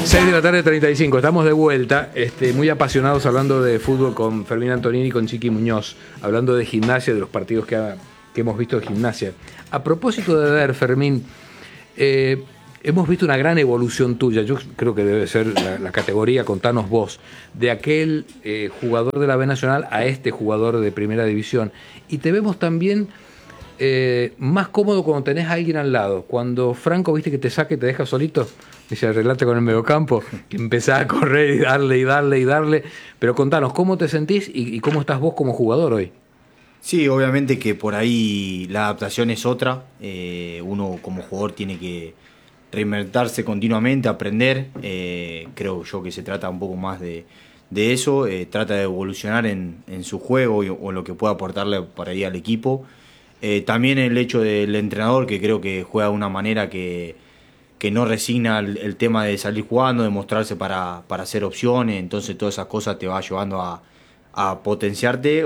6 de la tarde, 35. Estamos de vuelta, muy apasionados hablando de fútbol con Fermín Antonini y con Chiqui Muñoz, hablando de Gimnasia, de los partidos que hemos visto de Gimnasia. A propósito de ver, Fermín, hemos visto una gran evolución tuya. Yo creo que debe ser la categoría, contanos vos, de aquel jugador de la B Nacional a este jugador de Primera División. Y te vemos también más cómodo cuando tenés a alguien al lado. Cuando Franco, viste, que te saca y te deja solito, dice, arreglate con el mediocampo, que empezás a correr y darle y darle y darle. Pero contanos, ¿cómo te sentís y cómo estás vos como jugador hoy? Sí, obviamente que por ahí la adaptación es otra. Uno como jugador tiene que reinventarse continuamente, aprender. Creo yo que se trata un poco más de eso. Trata de evolucionar en su juego o en lo que pueda aportarle por ahí al equipo. También el hecho del entrenador, que creo que juega de una manera que no resigna el tema de salir jugando, de mostrarse para hacer opciones. Entonces todas esas cosas te va llevando a potenciarte.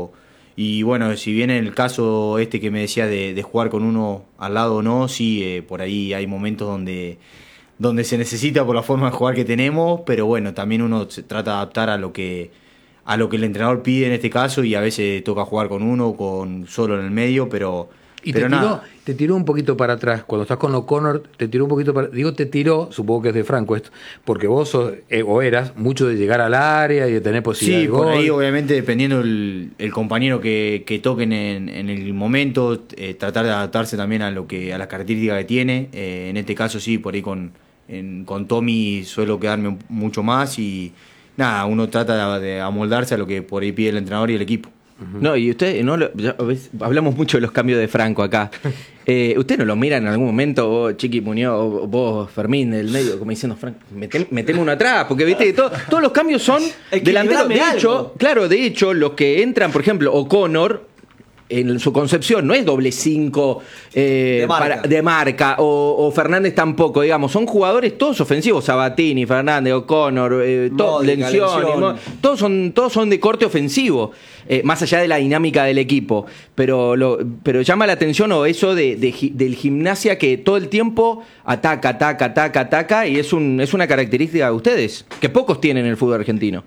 Y bueno, si bien en el caso que me decía de jugar con uno al lado o no, sí, por ahí hay momentos donde se necesita por la forma de jugar que tenemos, pero bueno, también uno se trata de adaptar a lo que el entrenador pide en este caso, y a veces toca jugar con uno, solo en el medio, pero nada. Te tiró un poquito para atrás. Cuando estás con O'Connor, te tiró un poquito para... Digo, te tiró, supongo que es de Franco esto, porque vos sos, o eras mucho de llegar al área y de tener posibilidad de gol. Sí, por ahí obviamente dependiendo el compañero que toquen en el momento, tratar de adaptarse también a las características que tiene. En este caso sí, por ahí con Tommy suelo quedarme mucho más, y nada, uno trata de amoldarse a lo que por ahí pide el entrenador y el equipo. No, y usted, hablamos mucho de los cambios de Franco acá. ¿Usted no lo mira en algún momento, vos, Chiqui Muñoz, o vos, Fermín, del medio, como diciendo, Franco, meteme uno atrás? Porque viste que todos los cambios son delanteros. De hecho, los que entran, por ejemplo, O'Connor, en su concepción, no es doble 5 de marca, o Fernández tampoco, digamos, son jugadores todos ofensivos, Sabatini, Fernández, O'Connor, Lencioni, todos son de corte ofensivo, más allá de la dinámica del equipo, pero llama la atención eso del Gimnasia, que todo el tiempo ataca, y es una característica de ustedes, que pocos tienen en el fútbol argentino.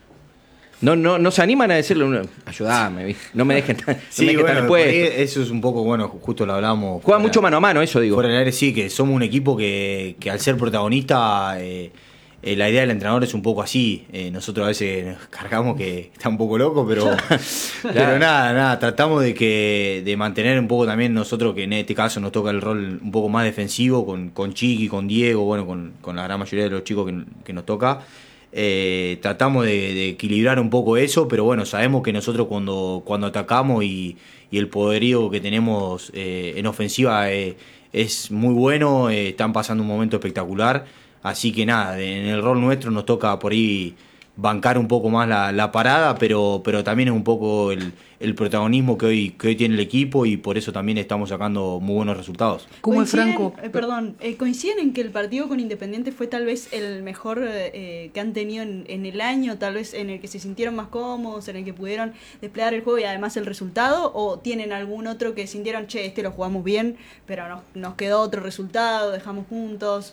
No se animan a decirle, ayudame, no me dejen tan después. Eso es un poco, bueno, justo lo hablamos. Juega mucho mano a mano, eso digo. Por el aire sí, que somos un equipo que al ser protagonista, la idea del entrenador es un poco así. Nosotros a veces nos cargamos que está un poco loco, pero pero nada, tratamos de mantener un poco también nosotros, que en este caso nos toca el rol un poco más defensivo, con Chiqui, con Diego, bueno, con la gran mayoría de los chicos que nos toca. Tratamos de equilibrar un poco eso, pero bueno, sabemos que nosotros cuando atacamos y el poderío que tenemos en ofensiva es muy bueno, están pasando un momento espectacular, así que nada, en el rol nuestro nos toca por ahí bancar un poco más la parada, pero también es un poco el protagonismo que hoy tiene el equipo, y por eso también estamos sacando muy buenos resultados. ¿Cómo es Franco? ¿Coinciden en que el partido con Independiente fue tal vez el mejor que han tenido en el año, tal vez en el que se sintieron más cómodos, en el que pudieron desplegar el juego y además el resultado? ¿O tienen algún otro que sintieron, lo jugamos bien, pero nos quedó otro resultado, dejamos puntos?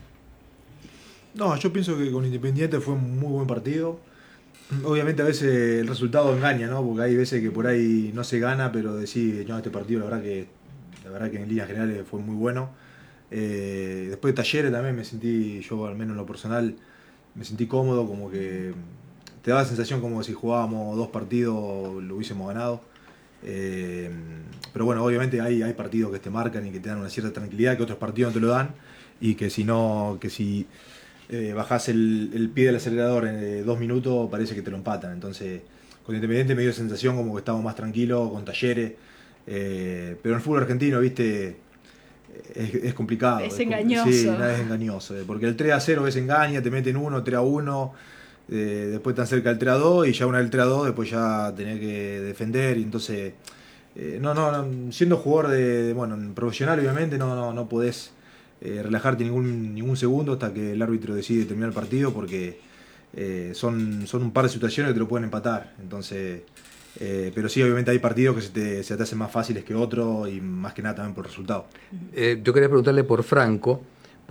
No, yo pienso que con Independiente fue un muy buen partido. Obviamente a veces el resultado engaña, ¿no? Porque hay veces que por ahí no se gana, pero decir, no, este partido la verdad que en líneas generales fue muy bueno. Después de Talleres también yo al menos en lo personal, me sentí cómodo, como que te daba la sensación como si jugábamos 2 partidos lo hubiésemos ganado. Pero bueno, obviamente hay partidos que te marcan y que te dan una cierta tranquilidad, que otros partidos no te lo dan, y que si bajás el pie del acelerador en 2 minutos, parece que te lo empatan. Entonces, con Independiente me dio sensación como que estábamos más tranquilos, con Talleres. Pero en el fútbol argentino, viste, es complicado. Es engañoso. Sí, es engañoso. Porque el 3-0 a veces engaña, te meten 3-1, después tan cerca del 3-2, y ya una del 3-2, después ya tenés que defender. Y entonces, siendo jugador profesional, obviamente, no podés relajarte ningún segundo hasta que el árbitro decide terminar el partido, porque son un par de situaciones que te lo pueden empatar. Entonces, pero sí, obviamente hay partidos que se te hacen más fáciles que otros, y más que nada también por resultado. Yo quería preguntarle por Franco,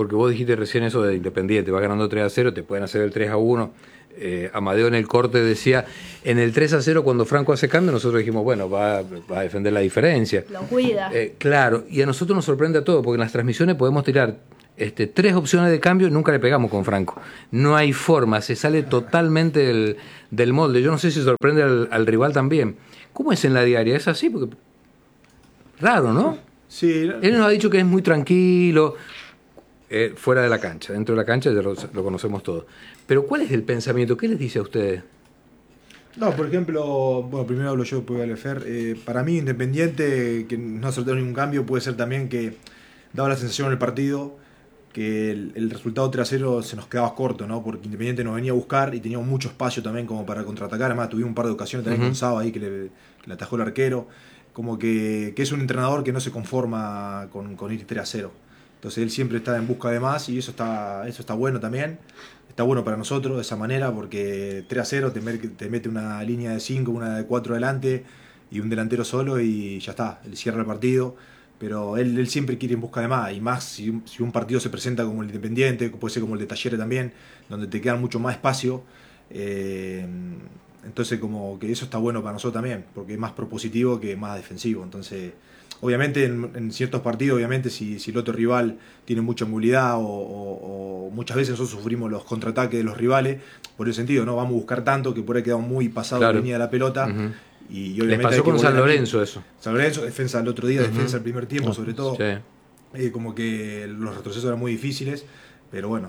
porque vos dijiste recién eso de Independiente, va ganando 3-0, te pueden hacer el 3-1. Amadeo en el corte decía, en el 3-0 cuando Franco hace cambio, nosotros dijimos, bueno, va a defender la diferencia. Lo cuida. Claro, y a nosotros nos sorprende a todos, porque en las transmisiones podemos tirar 3 opciones de cambio y nunca le pegamos con Franco. No hay forma, se sale totalmente del molde. Yo no sé si sorprende al rival también. ¿Cómo es en la diaria? ¿Es así? Porque raro, ¿no? Sí. Él nos ha dicho que es muy tranquilo, fuera de la cancha. Dentro de la cancha ya lo conocemos todos. Pero ¿cuál es el pensamiento? ¿Qué les dice a ustedes? No, por ejemplo, bueno, primero hablo yo, después habla Fer. Para mí, Independiente, que no ha soltado ningún cambio, puede ser también que, daba la sensación en el partido, que el resultado 3-0 se nos quedaba corto, ¿no? Porque Independiente nos venía a buscar y teníamos mucho espacio también como para contraatacar. Además, tuvimos un par de ocasiones también con Saba ahí que le atajó el arquero. Como que es un entrenador que no se conforma con ir 3-0. Entonces él siempre está en busca de más y eso está bueno también. Está bueno para nosotros de esa manera porque 3-0 te mete una línea de 5, una de 4 adelante y un delantero solo y ya está, él cierra el partido. Pero él siempre quiere en busca de más, y más si un partido se presenta como el Independiente, puede ser como el de Talleres también, donde te queda mucho más espacio. Entonces como que eso está bueno para nosotros también, porque es más propositivo que más defensivo. Entonces, obviamente en ciertos partidos, obviamente si el otro rival tiene mucha movilidad o muchas veces nosotros sufrimos los contraataques de los rivales, por el sentido, no vamos a buscar tanto que por ahí quedamos muy pasado la línea de la pelota. Y les pasó con San Lorenzo eso. San Lorenzo, defensa el otro día, defensa el primer tiempo sobre todo. Sí. Como que los retrocesos eran muy difíciles, pero bueno,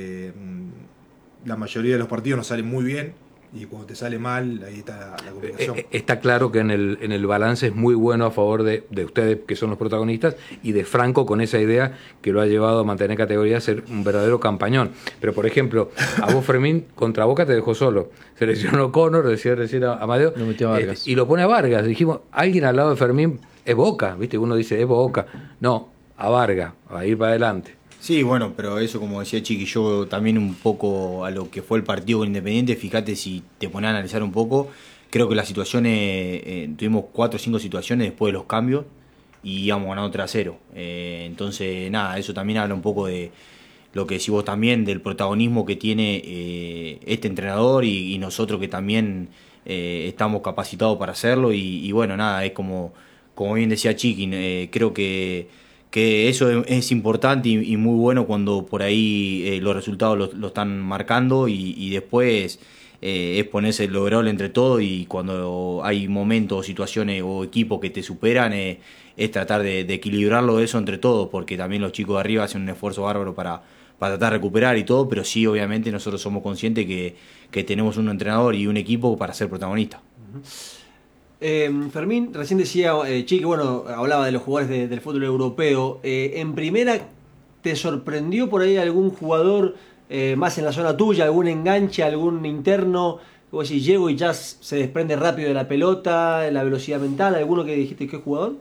la mayoría de los partidos nos salen muy bien y cuando te sale mal, ahí está la complicación. Está claro que en el balance es muy bueno a favor de ustedes, que son los protagonistas, y de Franco con esa idea que lo ha llevado a mantener categoría, a ser un verdadero campañón. Pero, por ejemplo, a vos, Fermín, contra Boca te dejó solo. Se lesionó Connor, decía recién a Amadeo, lo metió a Vargas. Y lo pone a Vargas. Dijimos, alguien al lado de Fermín es Boca, ¿viste? Uno dice, es Boca. No, a Vargas, a ir para adelante. Sí, bueno, pero eso, como decía Chiqui, yo también un poco a lo que fue el partido con Independiente, fíjate si te pones a analizar un poco, creo que las situaciones, tuvimos 4 o 5 situaciones después de los cambios y íbamos ganando 3-0. Entonces, nada, eso también habla un poco de lo que decís vos también, del protagonismo que tiene este entrenador y nosotros que también estamos capacitados para hacerlo y bueno, nada, es como bien decía Chiqui, creo que eso es importante y muy bueno cuando por ahí los resultados lo están marcando y después es ponerse el overall entre todos y cuando hay momentos, situaciones o equipos que te superan es tratar de equilibrarlo eso entre todos, porque también los chicos de arriba hacen un esfuerzo bárbaro para tratar de recuperar y todo, pero sí, obviamente nosotros somos conscientes que tenemos un entrenador y un equipo para ser protagonistas. Fermín, recién decía, Chiqui, bueno, hablaba de los jugadores del fútbol europeo. ¿En primera te sorprendió por ahí algún jugador más en la zona tuya, algún enganche, algún interno? Vos decís, llego y ya se desprende rápido de la pelota, la velocidad mental, ¿alguno que dijiste que es jugador?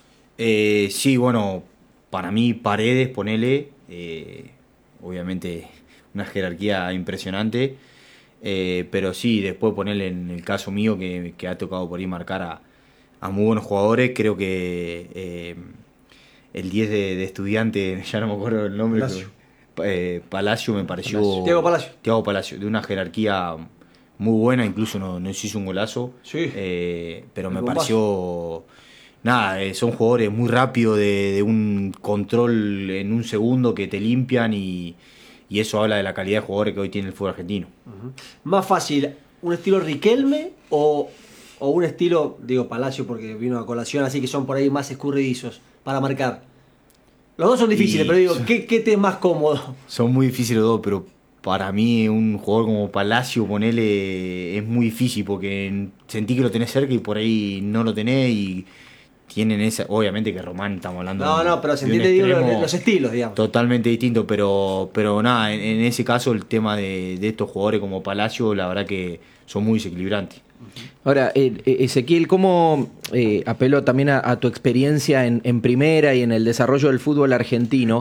Sí, bueno, para mí Paredes, ponele, obviamente una jerarquía impresionante. Pero sí, después ponerle en el caso mío que ha tocado por ahí marcar a muy buenos jugadores, creo que el 10 de Estudiante, ya no me acuerdo el nombre, Palacio me pareció... Thiago Palacio, de una jerarquía muy buena, incluso nos hizo un golazo, sí. Pero me pareció... Nada, son jugadores muy rápidos, de un control en un segundo que te limpian y eso habla de la calidad de jugadores que hoy tiene el fútbol argentino. ¿Más fácil un estilo Riquelme o un estilo, digo Palacio porque vino a colación, así que son por ahí más escurridizos para marcar? Los dos son difíciles, pero digo, ¿qué te es más cómodo? Son muy difíciles los dos, pero para mí un jugador como Palacio, ponele, es muy difícil porque sentí que lo tenés cerca y por ahí no lo tenés y tienen esa, obviamente que Román estamos hablando pero se entiende, digo, los estilos, digamos. Totalmente distinto, pero nada, en ese caso el tema de estos jugadores como Palacio, la verdad que son muy desequilibrantes. Ahora, Ezequiel, ¿cómo apelo también a tu experiencia en primera y en el desarrollo del fútbol argentino?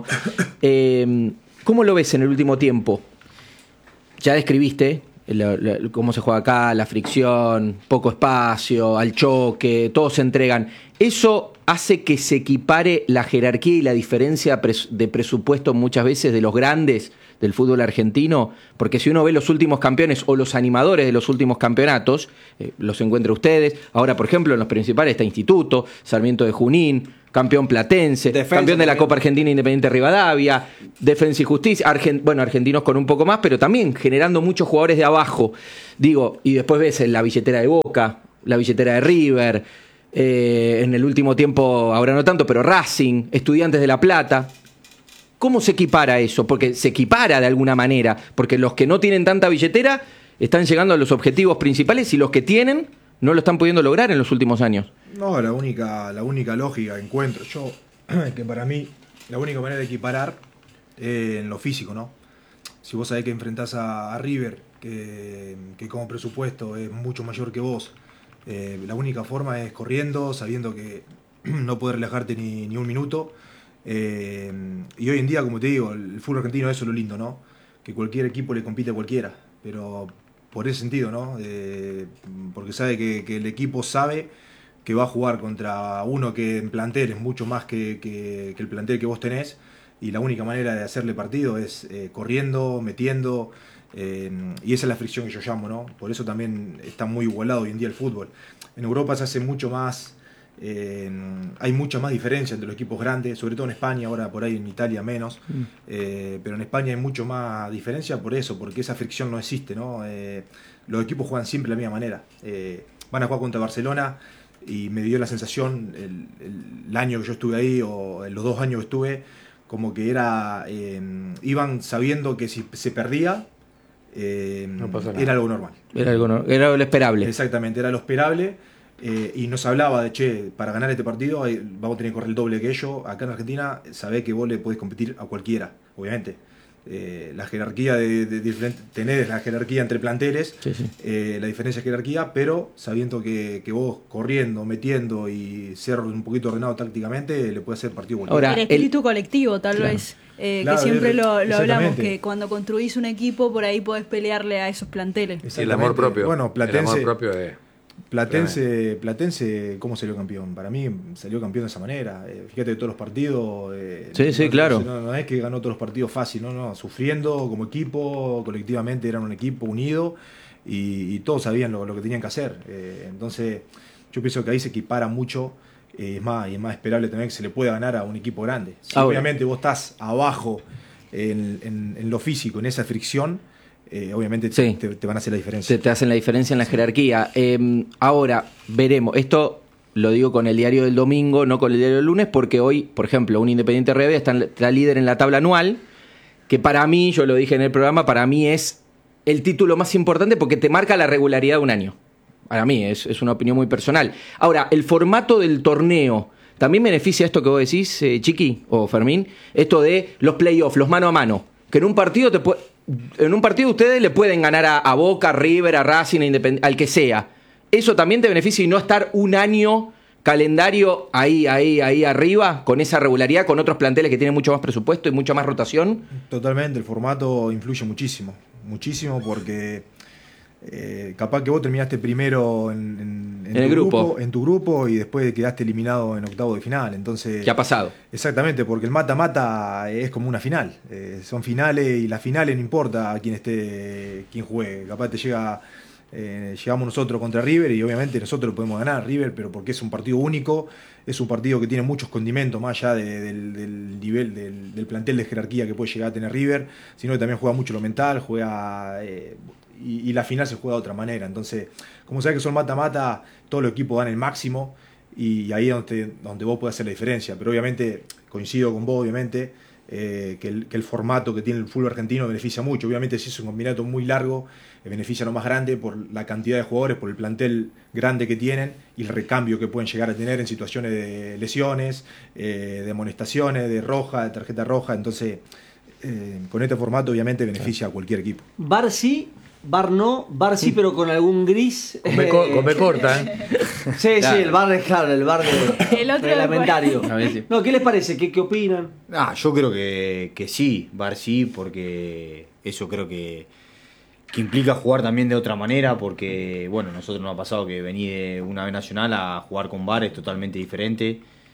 ¿Cómo lo ves en el último tiempo? Ya describiste cómo se juega acá, la fricción, poco espacio, al choque, todos se entregan. ¿Eso hace que se equipare la jerarquía y la diferencia de presupuesto muchas veces de los grandes del fútbol argentino? Porque si uno ve los últimos campeones o los animadores de los últimos campeonatos, los encuentra ustedes. Ahora, por ejemplo, en los principales está Instituto, Sarmiento de Junín, campeón platense, Defensa, campeón de la también. Copa Argentina Independiente Rivadavia, Defensa y Justicia, argentinos con un poco más, pero también generando muchos jugadores de abajo. Digo, y después ves la billetera de Boca, la billetera de River, en el último tiempo, ahora no tanto, pero Racing, Estudiantes de La Plata. ¿Cómo se equipara eso? Porque se equipara de alguna manera, porque los que no tienen tanta billetera están llegando a los objetivos principales y los que tienen no lo están pudiendo lograr en los últimos años. No, la única lógica que encuentro yo, que para mí la única manera de equiparar en lo físico, ¿no? Si vos sabés que enfrentás a River, que como presupuesto es mucho mayor que vos, la única forma es corriendo, sabiendo que no podés relajarte ni un minuto. Y hoy en día, como te digo, el fútbol argentino, eso es lo lindo, ¿no? Que cualquier equipo le compite a cualquiera, pero por ese sentido, ¿no? Porque sabe que el equipo sabe que va a jugar contra uno que en plantel es mucho más que el plantel que vos tenés, y la única manera de hacerle partido es corriendo, metiendo, y esa es la fricción que yo llamo, ¿no? Por eso también está muy igualado hoy en día el fútbol. En Europa se hace mucho más, hay mucha más diferencia entre los equipos grandes, sobre todo en España, ahora por ahí en Italia menos, pero en España hay mucho más diferencia por eso, porque esa fricción no existe, ¿no? Los equipos juegan siempre de la misma manera. Van a jugar contra Barcelona, y me dio la sensación el año que yo estuve ahí, o en los 2 años que estuve, como que iban sabiendo que si se perdía, No pasa nada. era algo normal. Era lo esperable. Exactamente, era lo esperable. Y nos hablaba de, che, para ganar este partido vamos a tener que correr el doble que ellos. Acá en Argentina sabés que vos le podés competir a cualquiera, obviamente. La jerarquía tenés la jerarquía entre planteles, Sí, sí. la diferencia de jerarquía, pero sabiendo que vos corriendo, metiendo y ser un poquito ordenado tácticamente, le puede hacer partido cualquiera. Ahora, El espíritu colectivo, tal Claro. vez. Claro, que siempre lo hablamos, exactamente. que cuando construís un equipo, por ahí podés pelearle a esos planteles. Y el amor propio. Bueno, El amor propio es... Platense, ¿cómo salió campeón? Para mí salió campeón de esa manera. Fíjate de todos los partidos. Sí, claro. No es que ganó todos los partidos fácil, no, sufriendo como equipo, colectivamente eran un equipo unido, y todos sabían lo que tenían que hacer. Entonces, yo pienso que ahí se equipara mucho, y es más esperable también que se le pueda ganar a un equipo grande. Si obviamente vos estás abajo en lo físico, en esa fricción, obviamente Sí. te van a hacer la diferencia. Te hacen la diferencia en la jerarquía. Ahora, veremos. Esto lo digo con el diario del domingo, no con el diario del lunes, porque hoy, por ejemplo, un Independiente Rivadavia está líder en la tabla anual, que para mí, yo lo dije en el programa, para mí es el título más importante porque te marca la regularidad de un año. Para mí, es una opinión muy personal. Ahora, el formato del torneo, ¿también beneficia esto que vos decís, Chiqui o Fermín? Esto de los playoffs, los mano a mano, que en un partido ustedes le pueden ganar a Boca, a River, a Racing, a Independiente, al que sea. ¿Eso también te beneficia y no estar un año calendario ahí arriba, con esa regularidad, con otros planteles que tienen mucho más presupuesto y mucha más rotación? Totalmente, el formato influye muchísimo porque capaz que vos terminaste primero en el grupo. en tu grupo, y después quedaste eliminado en octavo de final. Entonces, ¿Qué ha pasado? Exactamente, porque el mata-mata es como una final. Son finales, y las finales no importa quién juegue. Capaz llegamos nosotros contra River, y obviamente nosotros podemos ganar a River, pero porque es un partido único, es un partido que tiene muchos condimentos más allá del nivel del plantel de jerarquía que puede llegar a tener River, sino que también juega mucho lo mental, y la final se juega de otra manera. Entonces, como sabes que son mata-mata, todos los equipos dan el máximo, y ahí es donde vos podés hacer la diferencia. Pero obviamente, coincido con vos, obviamente, que el formato que tiene el fútbol argentino beneficia mucho. Obviamente, si es un campeonato muy largo, beneficia a lo más grande por la cantidad de jugadores, por el plantel grande que tienen y el recambio que pueden llegar a tener en situaciones de lesiones, de amonestaciones, de roja, de tarjeta roja. Entonces, con este formato obviamente beneficia a cualquier equipo. Bar sí, bar no, bar sí, pero con algún gris. Con B corta, ¿eh? Sí, Claro. sí, el bar El otro reglamentario. A ver si- No, ¿qué les parece? ¿Qué opinan? Yo creo que sí, VAR sí, porque eso creo que implica jugar también de otra manera, porque bueno, nosotros nos ha pasado que venir de una B Nacional a jugar con VAR es totalmente diferente.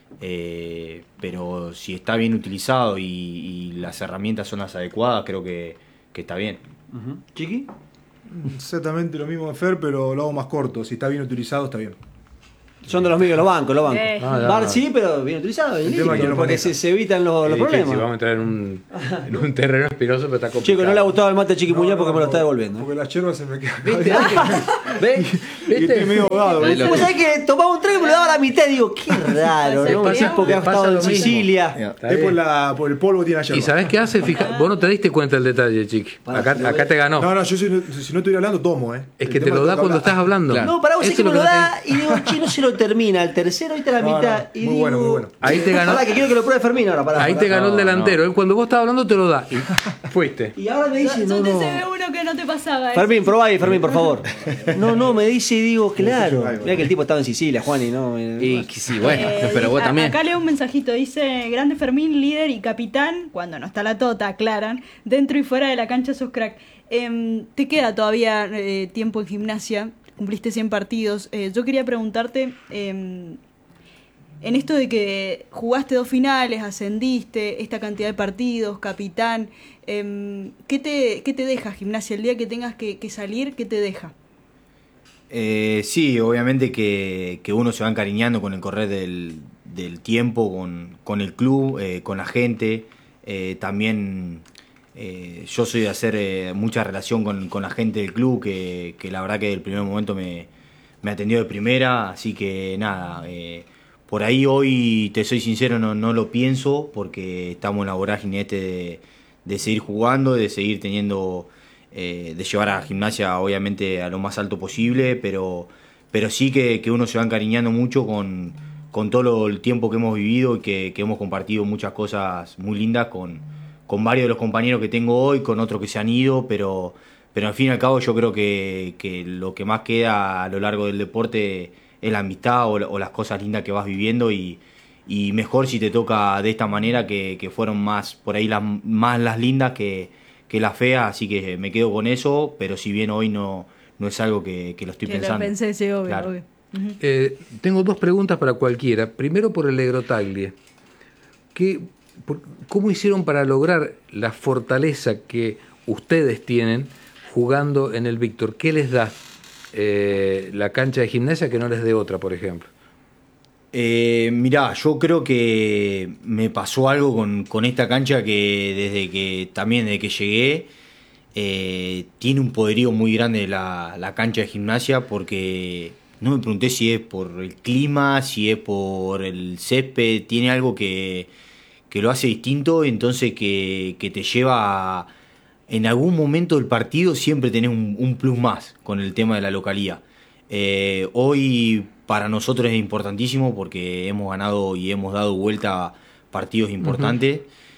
Pero si está bien utilizado y las herramientas son las adecuadas, creo que está bien. ¿Chiqui? Exactamente lo mismo de Fer, pero lo hago más corto. Si está bien utilizado, está bien. Son de los míos, los bancos. Ah, Bar sí, pero bien utilizado. El tema es quién lo porque maneja. se evitan los Es difícil, problemas. vamos a entrar en un terreno espinoso, pero está complicado. Chicos, no le ha gustado el mate a Chiqui Muñoz porque me lo está no, devolviendo. Porque la yerba se me queda. ¿Ves? Y estoy medio ahogado. ¿Ves? Pues sabés que tomaba un trago y me lo daba a la mitad y digo, qué raro, ¿no? Un pasa- tipo que ha le pasa estado en lo mismo. Sicilia. Está Es bien. por el polvo que tiene la yerba. ¿Y sabés qué hace? Fija, vos no te diste cuenta del detalle, Chiqui. Pará, Acá, si lo acá ves. te ganó. No, yo si no estuviera hablando, tomo, Es que te lo da cuando estás hablando. Claro. No, para vos Eso es que es me lo lo que no da y digo, che, no se lo termina. El tercero, ahorita la No, mitad. no, Y muy digo, bueno, muy bueno. Ahí te ganó. Pará, que quiero que lo pruebe Fermín ahora. Pará, Ahí pará. te ganó el No, delantero. Él cuando vos estás hablando te lo da. Y fuiste. Y ahora me dice, no, Yo te no. sé de uno que no te pasaba. Fermín, probá ahí, Fermín, por favor. No, me dice y digo, claro. Ay, Mira que el tipo estaba en Sicilia, Juan, y no. Y que sí, bueno, pero vos también. Acá leo un mensajito, dice, grande Fermín, líder y capitán, cuando no está la tota, aclaran, dentro y fuera de la cancha sos crack. Te queda todavía tiempo en Gimnasia, cumpliste 100 partidos. Yo quería preguntarte, en esto de que jugaste 2 finales, ascendiste, esta cantidad de partidos, capitán, ¿qué te deja Gimnasia? El día que tengas que salir, ¿qué te deja? Sí, obviamente que uno se va encariñando con el correr del tiempo, con el club, con la gente. También yo soy de hacer mucha relación con la gente del club, que la verdad que desde el primer momento me atendió de primera, así que nada, por ahí hoy, te soy sincero, no lo pienso, porque estamos en la vorágine de seguir jugando, de seguir teniendo... de llevar a Gimnasia obviamente a lo más alto posible, pero sí que uno se va encariñando mucho con todo el tiempo que hemos vivido y que hemos compartido muchas cosas muy lindas con varios de los compañeros que tengo hoy, con otros que se han ido, pero al fin y al cabo yo creo que lo que más queda a lo largo del deporte es la amistad o las cosas lindas que vas viviendo y mejor si te toca de esta manera, que fueron más por ahí más las lindas que la fea, así que me quedo con eso, pero si bien hoy no es algo que lo estoy Que pensando. lo pensé, sí, obvio, Claro. obvio. Ujú. Tengo 2 preguntas para cualquiera. Primero por el Legrotaglie. ¿Cómo hicieron para lograr la fortaleza que ustedes tienen jugando en el Víctor? ¿Qué les da la cancha de Gimnasia que no les dé otra, por ejemplo? Mirá, yo creo que me pasó algo con esta cancha que desde que llegué tiene un poderío muy grande la cancha de Gimnasia, porque no me pregunté si es por el clima, si es por el césped, tiene algo que lo hace distinto, entonces que te lleva a, en algún momento del partido siempre tenés un plus más con el tema de la localía. Hoy para nosotros es importantísimo porque hemos ganado y hemos dado vuelta a partidos importantes.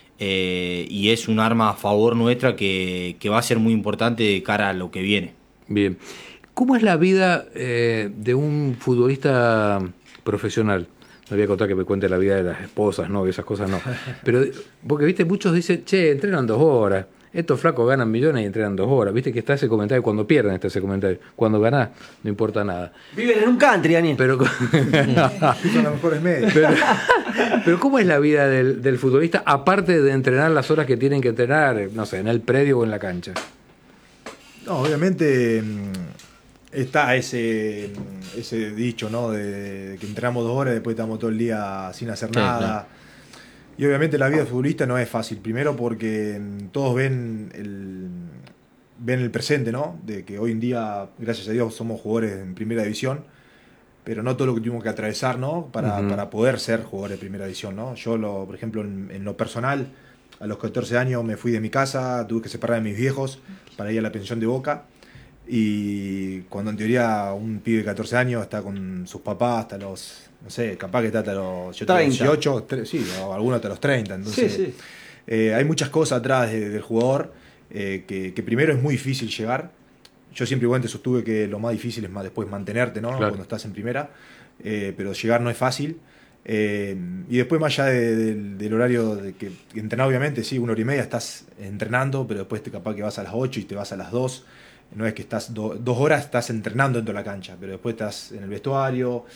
Y es un arma a favor nuestra que va a ser muy importante de cara a lo que viene. Bien. ¿Cómo es la vida de un futbolista profesional? No voy a contar que me cuente la vida de las esposas, no, esas cosas no. Pero, porque, viste, muchos dicen, che, entrenan 2 horas. Estos flacos ganan millones y entrenan 2 horas. Viste que está ese comentario, cuando pierden está ese comentario. Cuando ganás, no importa nada. Viven en un country, Daniel. Pero, Son los mejores medios. pero ¿cómo es la vida del futbolista, aparte de entrenar las horas que tienen que entrenar, no sé, en el predio o en la cancha? No, obviamente está ese dicho, ¿no? De que entrenamos 2 horas y después estamos todo el día sin hacer Sí, nada. claro. Y obviamente la vida de futbolista no es fácil. Primero porque todos ven el presente, ¿no? De que hoy en día, gracias a Dios, somos jugadores en primera división, pero no todo lo que tuvimos que atravesar, ¿no? Para poder ser jugadores de primera división, ¿no? Yo, por ejemplo, en lo personal, a los 14 años me fui de mi casa, tuve que separar de mis viejos para ir a la pensión de Boca. Y cuando en teoría un pibe de 14 años está con sus papás hasta los, no sé, capaz que está hasta los, yo tengo 30. 18, sí, o algunos hasta los 30. Entonces, Sí. hay muchas cosas atrás del jugador que primero es muy difícil llegar. Yo siempre igualmente sostuve que lo más difícil es más después mantenerte, ¿no? Claro. Cuando estás en primera, pero llegar no es fácil. Y después más allá del horario de que entrenar, obviamente, sí, 1 hora y media estás entrenando, pero después capaz que vas a las 8 y te vas a las 2. no es que estás 2 horas estás entrenando dentro de la cancha, pero después estás en el vestuario,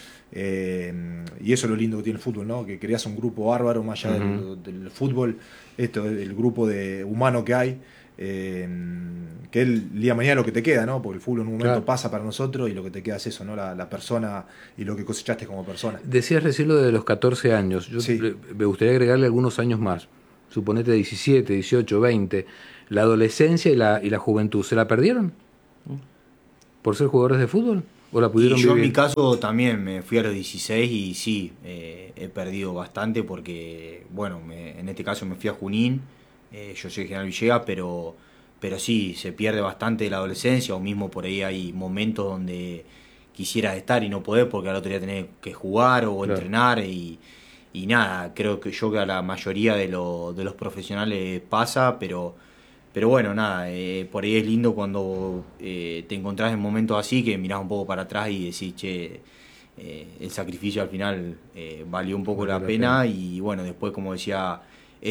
y eso es lo lindo que tiene el fútbol, ¿no? Que creas un grupo bárbaro más allá del fútbol, el grupo humano que hay, que es el día de mañana lo que te queda, ¿no? Porque el fútbol en un momento pasa para nosotros y lo que te queda es eso, ¿no? La persona y lo que cosechaste como persona. Decías recién lo de los 14 años. Yo me gustaría agregarle algunos años más. Suponete 17, 18, 20. La adolescencia y la juventud, ¿se la perdieron? ¿Por ser jugadores de fútbol? ¿O la pudieron yo vivir? En mi caso también me fui a los 16 y sí, he perdido bastante porque, bueno, en este caso me fui a Junín, yo soy General Villegas, pero sí, se pierde bastante de la adolescencia, o mismo por ahí hay momentos donde quisieras estar y no podés porque al otro día tenés que jugar o entrenar y nada, creo que a la mayoría de los profesionales pasa, pero bueno, nada, por ahí es lindo cuando te encontrás en momentos así que mirás un poco para atrás y decís, che, el sacrificio al final valió un poco la pena y bueno, después como decía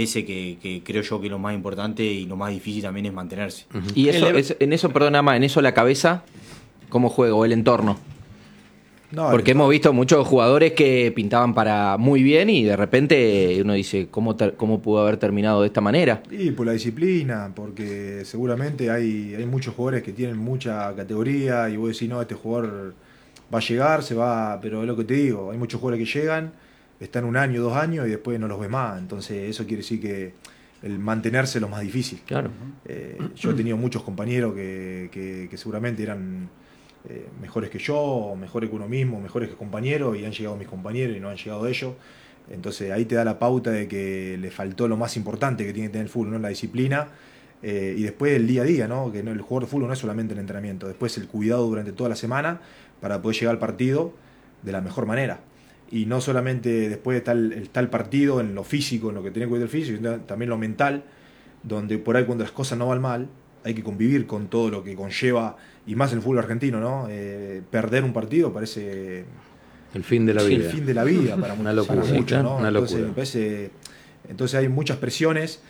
que creo yo que lo más importante y lo más difícil también es mantenerse. Y en eso la cabeza, ¿cómo juega? O el entorno. No, porque hemos visto muchos jugadores que pintaban para muy bien y de repente uno dice, ¿cómo pudo haber terminado de esta manera? Y por la disciplina, porque seguramente hay muchos jugadores que tienen mucha categoría y vos decís, no, este jugador va a llegar, se va, pero es lo que te digo, hay muchos jugadores que llegan, están 1 año, 2 años y después no los ves más, entonces eso quiere decir que el mantenerse es lo más difícil. Claro. Yo he tenido muchos compañeros que seguramente eran mejores que yo, o mejores que uno mismo, mejores que compañeros, y han llegado mis compañeros y no han llegado ellos. Entonces ahí te da la pauta de que le faltó lo más importante que tiene que tener el fútbol, ¿no? La disciplina, y después el día a día, ¿no? Que el jugador de fútbol no es solamente el entrenamiento, después el cuidado durante toda la semana para poder llegar al partido de la mejor manera. Y no solamente después está el partido en lo físico, en lo que tiene que ver el físico, sino también lo mental, donde por ahí cuando las cosas no van mal, hay que convivir con todo lo que conlleva, y más en el fútbol argentino, ¿no? Perder un partido parece el fin de la vida. El fin de la vida para una locura, para muchos, ¿no? Una locura. Entonces hay muchas presiones,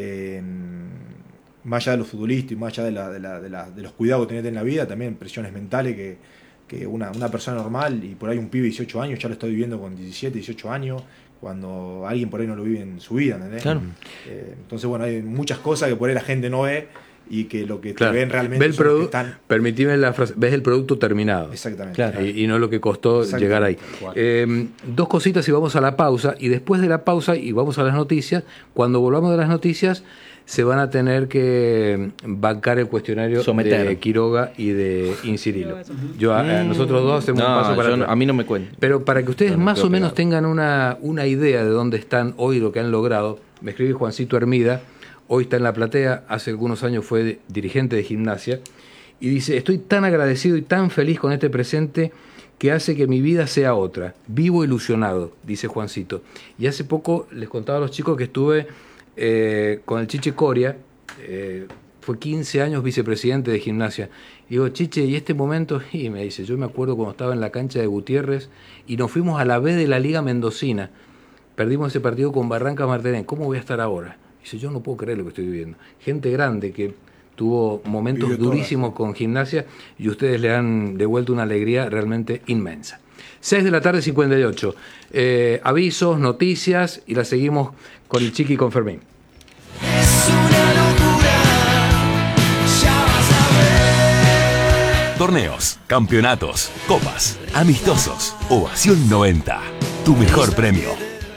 más allá de los futbolistas y más allá de los cuidados que tenés en la vida, también presiones mentales que una persona normal, y por ahí un pibe de 18 años ya lo está viviendo con 17, 18 años, cuando alguien por ahí no lo vive en su vida, ¿entendés? Claro. Entonces, bueno, hay muchas cosas que por ahí la gente no ve y que lo que te ven realmente son los que están... Permitime la frase, ves el producto terminado. Exactamente. Claro. Y no lo que costó llegar ahí. 2 cositas y vamos a la pausa, y después de la pausa y vamos a las noticias. Cuando volvamos de las noticias se van a tener que bancar el cuestionario de Quiroga y de Incirilo. Nosotros dos hacemos un paso para atrás. A mí no me cuenten. Pero para que ustedes más o menos tengan una idea de dónde están hoy, lo que han logrado, me escribe Juancito Hermida, hoy está en la platea, hace algunos años fue dirigente de Gimnasia, y dice, estoy tan agradecido y tan feliz con este presente que hace que mi vida sea otra. Vivo ilusionado, dice Juancito. Y hace poco les contaba a los chicos que estuve con el Chiche Coria, fue 15 años vicepresidente de Gimnasia. Y digo, Chiche, ¿y este momento? Y me dice, yo me acuerdo cuando estaba en la cancha de Gutiérrez y nos fuimos a la B de la Liga Mendocina. Perdimos ese partido con Barranca Martínez. ¿Cómo voy a estar ahora? Dice, yo no puedo creer lo que estoy viviendo. Gente grande que tuvo momentos durísimos con Gimnasia y ustedes le han devuelto una alegría realmente inmensa. 6:58 p.m. Avisos, noticias y la seguimos con el Chiqui y con Fermín. Es una locura, ya vas a ver. Torneos, campeonatos, copas, amistosos, Ovación 90. Tu mejor premio.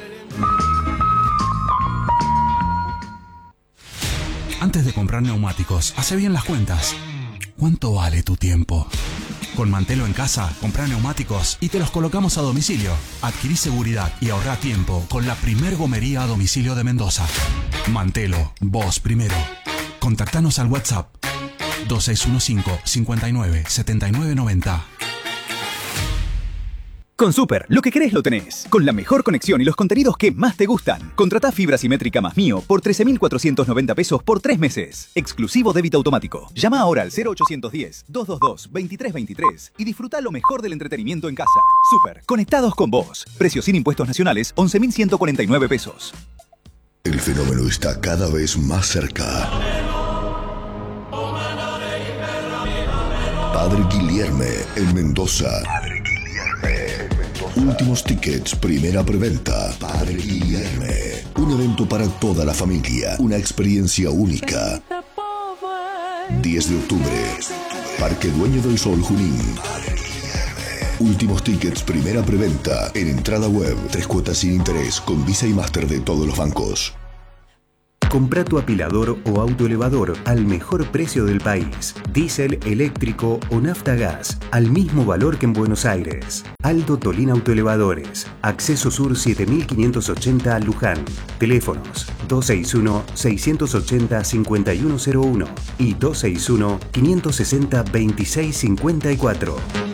Antes de comprar neumáticos, hace bien las cuentas. ¿Cuánto vale tu tiempo? Con Mantelo en casa, comprá neumáticos y te los colocamos a domicilio. Adquirí seguridad y ahorrá tiempo con la primer gomería a domicilio de Mendoza. Mantelo, vos primero. Contactanos al WhatsApp 2615 59 79 90. Con Super, lo que querés lo tenés. Con la mejor conexión y los contenidos que más te gustan. Contratá fibra simétrica más Mío por 13.490 pesos por 3 meses. Exclusivo débito automático. Llama ahora al 0810-222-2323 y disfruta lo mejor del entretenimiento en casa. Super, conectados con vos. Precio sin impuestos nacionales, 11.149 pesos. El fenómeno está cada vez más cerca. Padre Guilherme en Mendoza. Últimos tickets, primera preventa. Padre Guilherme. Un evento para toda la familia. Una experiencia única. 10 de octubre. Parque Dueño del Sol, Junín. Últimos tickets, primera preventa. En entrada web, 3 cuotas sin interés, con Visa y Master de todos los bancos. Compra tu apilador o autoelevador al mejor precio del país. Diésel, eléctrico o nafta gas, al mismo valor que en Buenos Aires. Aldo Tolín Autoelevadores. Acceso Sur 7580 Luján. Teléfonos 261-680-5101 y 261-560-2654.